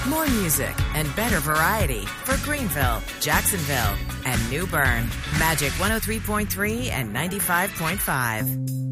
More music and better variety for Greenville, Jacksonville, and New Bern. Magic 103.3 and 95.5.